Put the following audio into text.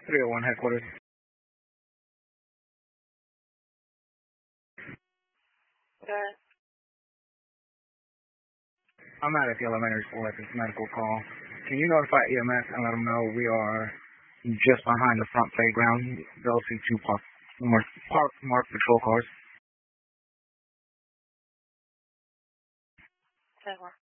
301 headquarters. Okay. I'm out at the elementary school at this medical call. Can you notify EMS and let them know we are just behind the front playground? They'll see two marked patrol cars. Okay.